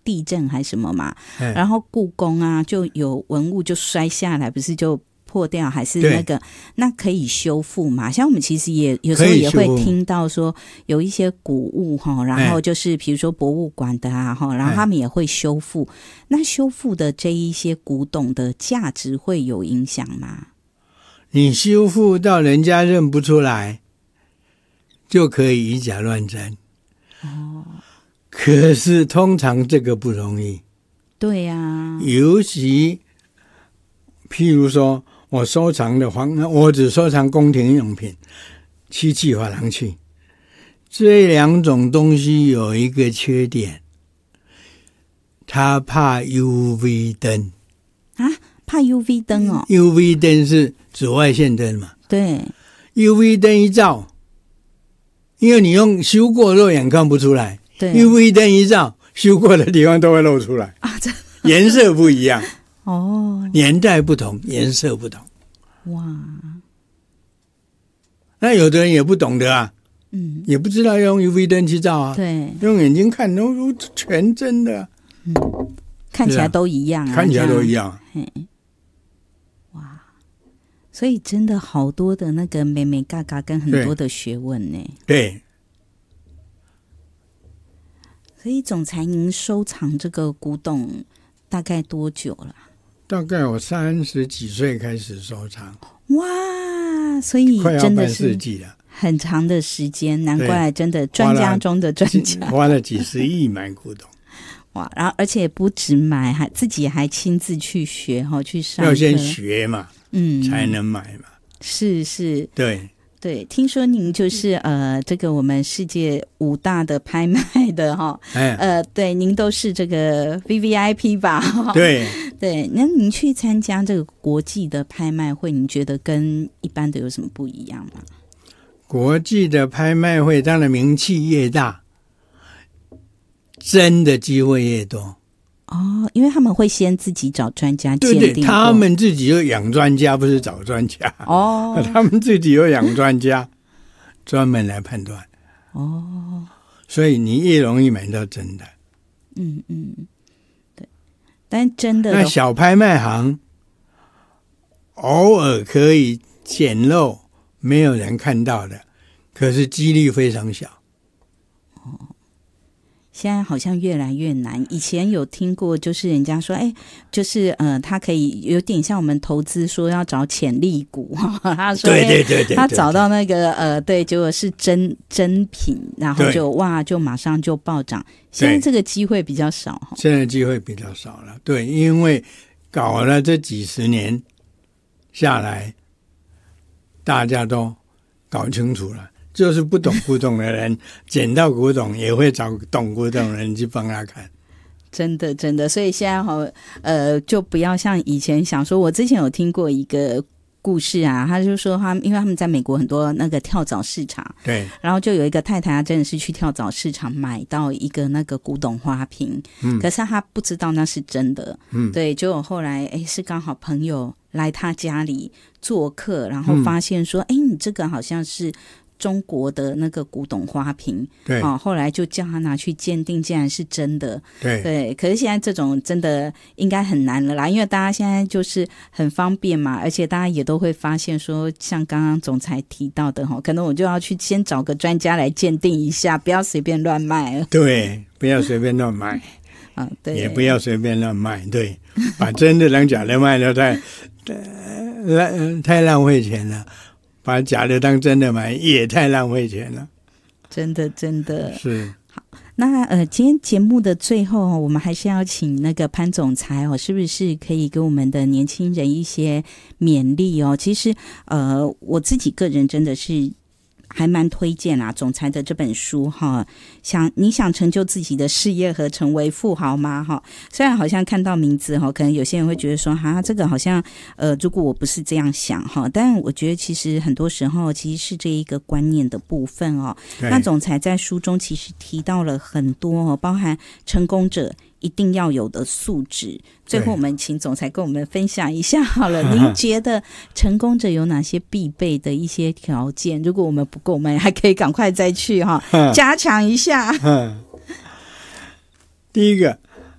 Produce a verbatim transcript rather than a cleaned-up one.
地震还是什么嘛，然后故宫啊就有文物就摔下来，不是就破掉还是那个，那可以修复嘛？像我们其实也有时候也会听到说有一些古物哈，然后就是比如说博物馆的啊哈，然后他们也会修复。那修复的这一些古董的价值会有影响吗？ 你修复到人家认不出来，就可以以假乱真。哦，可是通常这个不容易。 对呀、啊， 尤其譬如说。我收藏的黄，我只收藏宫廷用品、漆器、珐琅器，这两种东西有一个缺点，它怕 U V 灯啊，怕 U V 灯哦。 U V 灯是紫外线灯嘛？ 对 ，U V 灯一照，因为你用修过肉眼看不出来，对 ，U V 灯一照，修过的地方都会露出来啊，这颜色不一样。哦，年代不同，颜色不同。哇，那有的人也不懂得啊，嗯，也不知道用 U V 灯去照啊，对，用眼睛看都全真的、啊， 嗯，看起来都一样啊， 看起来都一样。 哇，所以真的好多的那个美美嘎嘎跟很多的学问呢。 对。 所以总裁，您收藏这个古董大概多久了？ 大概我三十几岁开始收藏， 哇，所以真的是很长的时间，难怪真的专家中的专家， 花了几十亿买古董， 哇！然后而且不止买，还自己还亲自去学哈，去上课， 要先学嘛，嗯，才能买嘛， 是是， 对。 对，听说您就是呃，这个我们世界五大的拍卖的哈，哎、呃，对，您都是这个 V V I P 吧？ 对对，那您去参加这个国际的拍卖会，您觉得跟一般的有什么不一样吗？ 国际的拍卖会，当然名气越大，真的机会越多。 哦，因为他们会先自己找专家鉴定， 对对，他们自己有养专家，不是找专家哦，他们自己有养专家，专门来判断哦，所以你越容易买到真的。 嗯嗯，对，但真的那小拍卖行偶尔可以捡漏，没有人看到的，可是几率非常小。 哦。现在好像越来越难。以前有听过，就是人家说，哎，就是呃，他可以有点像我们投资说要找潜力股，他说， 对对对对， 他找到那个呃，对，结果是真真品，然后就哇，就马上就暴涨。现在这个机会比较少， 现在机会比较少了，对，因为搞了这几十年下来，大家都搞清楚了。就是不懂古董的人捡到古董也会找懂古董的人去帮他看， 真的真的，所以现在好呃，就不要像以前想说，我之前有听过一个故事啊，他就说他因为他们在美国很多那个跳蚤市场， 对， 然后就有一个太太，她真的是去跳蚤市场买到一个那个古董花瓶，嗯，可是她不知道那是真的，嗯，对，结果后来哎是刚好朋友来她家里做客，然后发现说，哎、嗯，你这个好像是中国的那个古董花瓶， 对、 哦，后来就叫他拿去鉴定，竟然是真的， 对对。可是现在这种真的应该很难了啦，因为大家现在就是很方便嘛，而且大家也都会发现说，像刚刚总裁提到的哈，可能我就要去先找个专家来鉴定一下，不要随便乱卖了。 对，不要随便乱卖。 啊，对， 也不要随便乱卖，对，把真的当假的卖了，太呃太浪费钱了。把假的当真的买也太浪费钱了， 真的真的是。 好，那呃，今天节目的最后，我们还是要请那个潘总裁哦，是不是可以给我们的年轻人一些勉励哦？其实呃，我自己个人真的是还蛮推荐啦，总裁的这本书哈，想你想成就自己的事业和成为富豪吗？哈，虽然好像看到名字哈，可能有些人会觉得说哈，这个好像呃，如果我不是这样想哈，但我觉得其实很多时候其实是这一个观念的部分哦。那总裁在书中其实提到了很多哦，包含成功者一定要有的素质。最后我们请总裁跟我们分享一下好了，您觉得成功者有哪些必备的一些条件？如果我们不够，我们还可以赶快再去哈加强一下。 第一个，